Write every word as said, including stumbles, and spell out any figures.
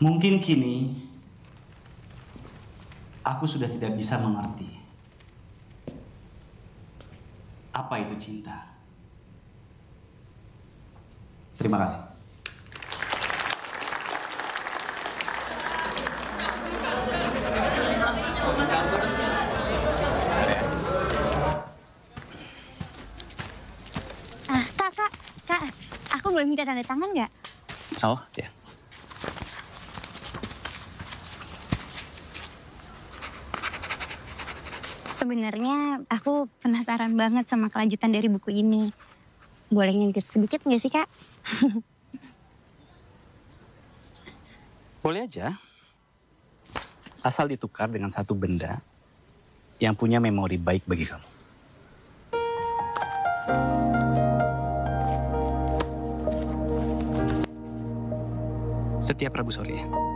Mungkin kini aku sudah tidak bisa mengerti apa itu cinta. Terima kasih. Ah, kak, kak, kak, aku boleh minta tanda tangan nggak? Oh, ya. Sebenarnya aku penasaran banget sama kelanjutan dari buku ini. Boleh ngintip sedikit nggak sih, Kak? Boleh aja. Asal ditukar dengan satu benda yang punya memori baik bagi kamu. Setiap Rabu sore.